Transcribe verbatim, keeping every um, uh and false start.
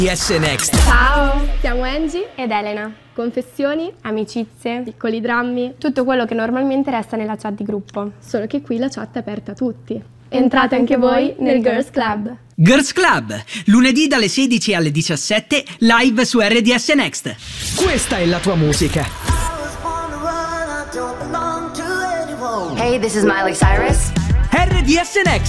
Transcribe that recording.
D S Next. Ciao, siamo Angie ed Elena. Confessioni, Amicizie, piccoli drammi, tutto quello che normalmente resta nella chat di gruppo. solo che qui la chat è aperta a tutti. Entrate anche voi nel Girls Club. Girls Club, lunedì dalle sedici alle diciassette, live su R D S Next. Questa è la tua musica. Hey, this is Miley Cyrus. R D S Next.